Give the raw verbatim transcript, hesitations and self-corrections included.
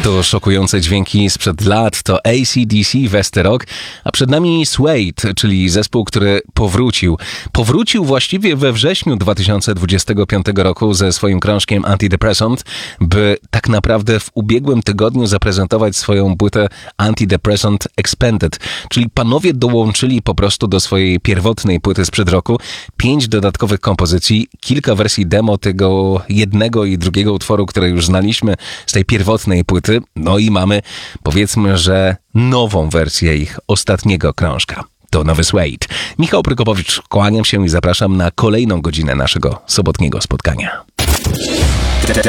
To szokujące dźwięki sprzed lat, to A C D C, Westy Rock, a przed nami Suede, czyli zespół, który powrócił. Powrócił właściwie we wrześniu dwa tysiące dwudziestego piątego roku ze swoim krążkiem Antidepressant, by tak naprawdę w ubiegłym tygodniu zaprezentować swoją płytę Antidepressant Expanded, czyli panowie dołączyli po prostu do swojej pierwotnej płyty sprzed roku pięć dodatkowych kompozycji, kilka wersji demo tego jednego i drugiego utworu, które już znaliśmy z tej pierwotnej płyty. No i mamy, powiedzmy, że nową wersję ich ostatniego krążka. To nowy Suede. Michał Prokopowicz, kłaniam się i zapraszam na kolejną godzinę naszego sobotniego spotkania.